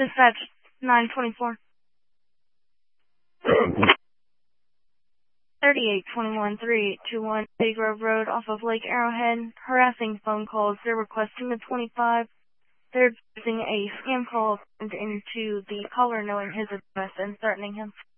Dispatch 924. 3821-3821 Big Grove Road off of Lake Arrowhead. Harassing phone calls. They're requesting the 25. They're using a scam call into the caller knowing his address and threatening him.